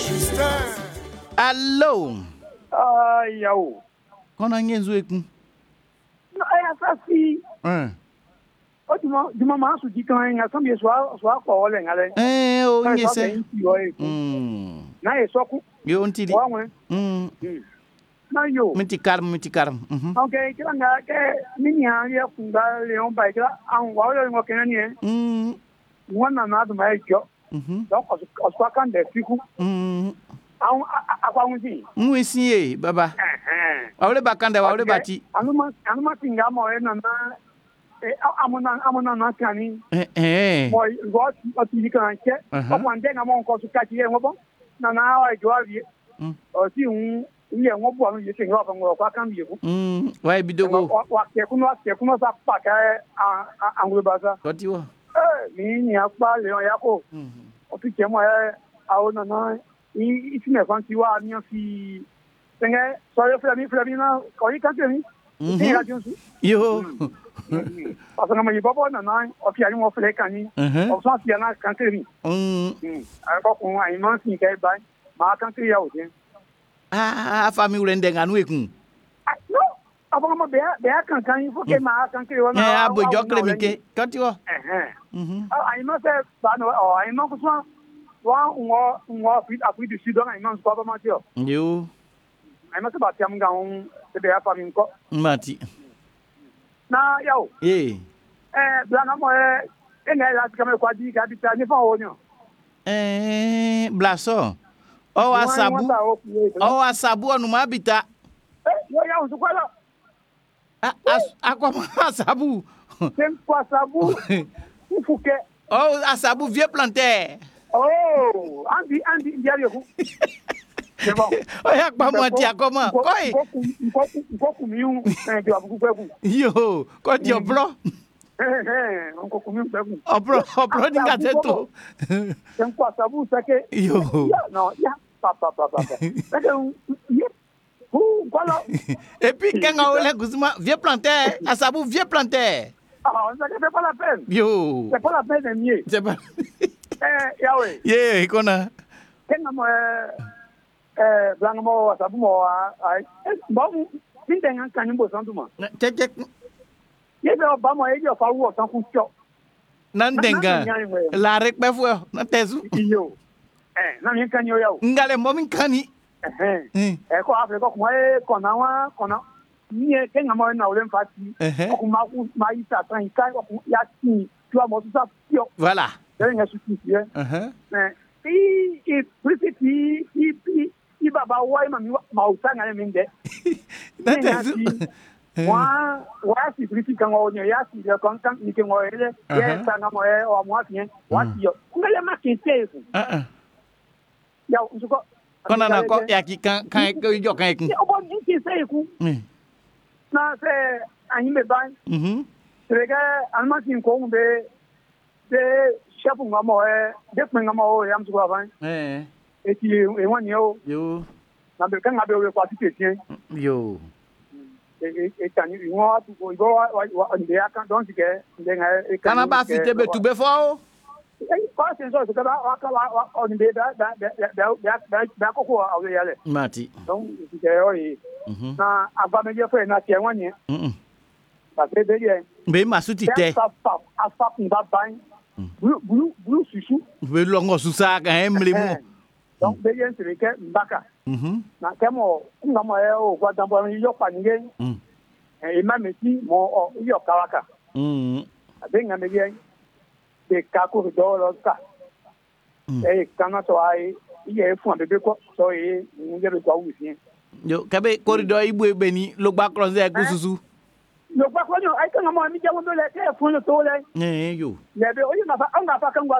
Allo. Yawo. Kona ngenzo ekun. No, asasi. O duma ma su dikan nga sambe so ko ole ngale. O ngese. Na e soku. Yo ntidi. Wa wen. Na yo. Miti karm. Okay, kila nga ke minya ya kunda leon ba kila an wa yo ngo kenani Mwana na aduma ejo. Donc on kan de fiku. Akwa nzi. Nwesi baba. Awle bakanda wa awle bati. Anuma tinga mo na amuna na kani. Boy go ati kan ke. O kwande na mo ko su kati e ngobo. Na wa jo awie. O si ye ngobo anu ye se ngwa kwa kan bi ku. Wa bidogo. Wa ke kuno sa pa ka anglo baza. Koti wo. Ni apa le yako. O ti kemo awona na iti me fanti wa mi fi tenge so yo flabi na ko yi kan temi ni la jonsu yo parce que ma yi bobo na o fi ari mo fle kan ni o so fi na kan temi ari ko kun ai man sin kai bai ma kan ti ya o den fami urende nganu ekun no abo ma be kan il faut que ma kan ti wa na abo jokre mi ke kati wo ai ma se ba no ai ma ko so wa Afrique du Sud on immense pas mentir. Yo. Ai ma se ba tiam ga on de be pa min ko. Mati. Na yo. Blana mo ngai la ka me kwa di ka bi ta ni fa o nyo. Blaso. O asabu onu ma bita. Yo ya on su kwa la. Akwa asabu. Tem kwa asabu. Ufuke. Asabu vieux planter. Andi diario ku. C'est bon. Oya pa mo ti akoma. Koi. Nko miu di abuku peku. Yo, ko di obro. Nko miu peku. Obro ni gateto. Tem kwa sabu sake. Yo. No, ya papa. Sake voilà. Et puis quand on le guzma vieux planter, asabu vieux planter. Ça fait pas la peine. Yo. C'est pas la peine de mieux. C'est pas. Yawe. Kona. Kenga mo blanc mo sabu mo bon tinga kan nimbo santuma. Tete. Ye be ba mo e jo fa wo san ku cho. Nandenga. La rek be fo na tezu. Yo. Na mi kan yo yawo. Ngale mo min kani. Ko Afrika ko kona. Ni kenga mo na ole mfati. Ko ma isa tan kai ko ya ti tu mo sa yo. Voilà. Derrière ce qui est. Baba why ma utanga minde. Wa si briti kan o ya si de kan ni ke mo ele ya tanga mo o mo afien wa si yo. Ngale ma kinte fu. Ya usuko. Kona na ko ya ki kan ko yo kan ku. Ya o ni ke se ku. Na se anyi me ban. Trega almasin ko umbe de chef ngamo de ngamo yam su avan eti e wani yo na be kan abe we kwa ti tien yo tani won atu ko ibo wa nde aka don ti ke nde nga e kan ba fi te be tu be fo ko sen so ka ba wa on nde da ko awe yale mati donc ti ke o yi na aba me je fe na ti wani ba be ye be masuti te afa kun ba ban Blue susu. Ve longo susa ka emblemu. Donc be yen se ke mbaka. Na kemo ngamo o kwa dambo ni yo pa nge. E ma meti mo yo kawaka. Be ngame yen. De ka ko do lo ka. E kana so ai ye fu ambe ko so e nge be kwa wusin. Yo kabe corridor ibu ebeni lo gba cross e kususu. Lo gba ko yo ai kan mo mi jawo do le ke fu lo to le. Yo. Le be o yi na fa kan